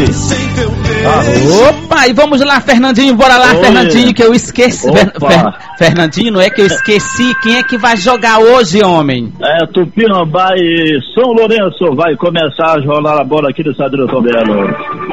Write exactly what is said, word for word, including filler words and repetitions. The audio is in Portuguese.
Opa, e vamos lá, Fernandinho, bora lá, Oi. Fernandinho, que eu esqueci. Fer, Fer, Fernandinho, não é que eu esqueci, quem é que vai jogar hoje, homem? É, Tupinambá e São Lourenço vai começar a rolar a bola aqui no Estádio São Belo.